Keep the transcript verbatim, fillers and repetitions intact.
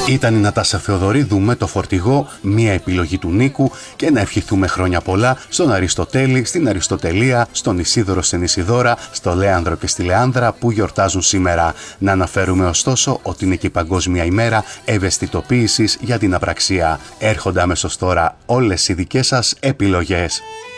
Ήταν η Νατάσα Θεοδωρίδου με το Φορτηγό, μία επιλογή του Νίκου, και να ευχηθούμε χρόνια πολλά στον Αριστοτέλη, στην Αριστοτελία, στον Ισίδωρο, στην Ισιδώρα, στο Λέανδρο και στη Λεάνδρα που γιορτάζουν σήμερα. Να αναφέρουμε ωστόσο ότι είναι και η Παγκόσμια ημέρα ευαισθητοποίησης για την απραξία. Έρχονται αμέσως τώρα όλες οι δικές σας επιλογές.